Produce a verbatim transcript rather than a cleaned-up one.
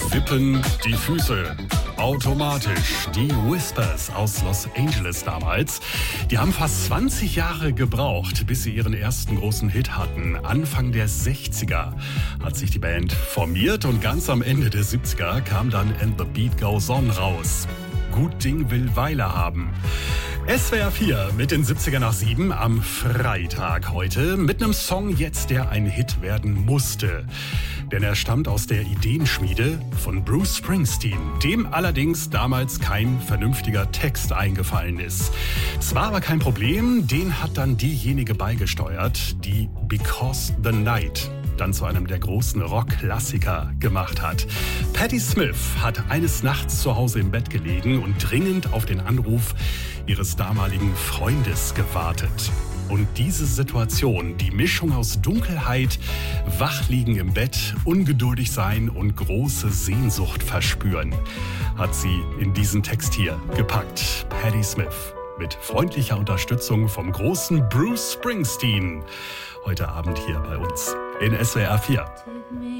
Wippen die Füße. Automatisch. Die Whispers aus Los Angeles damals. Die haben fast zwanzig Jahre gebraucht, bis sie ihren ersten großen Hit hatten. Anfang der sechziger hat sich die Band formiert und ganz am Ende der siebziger kam dann And the Beat Goes On raus. Gut Ding will Weile haben. S W R vier mit den siebziger nach sieben am Freitag heute mit einem Song jetzt, der ein Hit werden musste. Denn er stammt aus der Ideenschmiede von Bruce Springsteen, dem allerdings damals kein vernünftiger Text eingefallen ist. Es war aber kein Problem, den hat dann diejenige beigesteuert, die Because the Night dann zu einem der großen Rock-Klassiker gemacht hat. Patti Smith hat eines Nachts zu Hause im Bett gelegen und dringend auf den Anruf ihres damaligen Freundes gewartet. Und diese Situation, die Mischung aus Dunkelheit, Wachliegen im Bett, ungeduldig sein und große Sehnsucht verspüren, hat sie in diesen Text hier gepackt. Patti Smith mit freundlicher Unterstützung vom großen Bruce Springsteen. Heute Abend hier bei uns in S W R vier.